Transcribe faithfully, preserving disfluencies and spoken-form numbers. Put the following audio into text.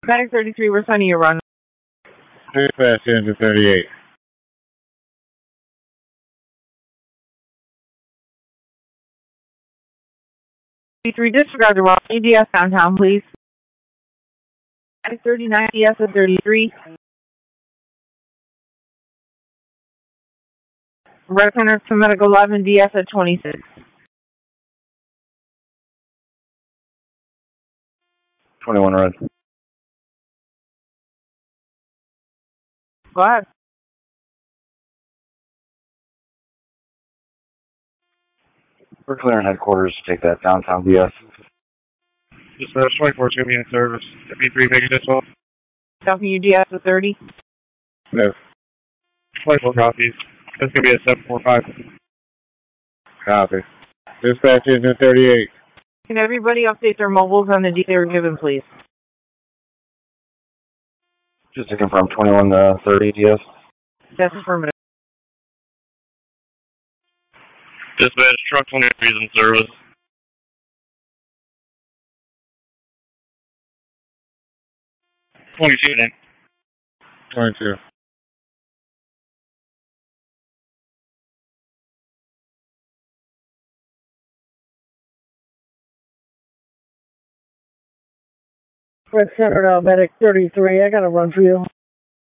Medic thirty-three, we're sending you a run. Dispatch engine thirty-eight. thirty-three, disregard the wrong E D S downtown, please. Medic thirty-nine, E D S at thirty-three. Red Center to Medic eleven, D S at twenty-six. twenty-one red. Go ahead. We're clearing headquarters to take that downtown D S. Dispatch twenty-four, two in service. F B three, making this one. Talking you D S at thirty. No. twenty-four copies. That's going to be a seven four five. Copy. Dispatch engine thirty-eight. Can everybody update their mobiles on the D they were given, please? Just to confirm, twenty-one to thirty D S. That's affirmative. Dispatch truck twenty-three is in service. twenty-two then. twenty-two. Red Center now, Medic thirty-three. I got a run for you.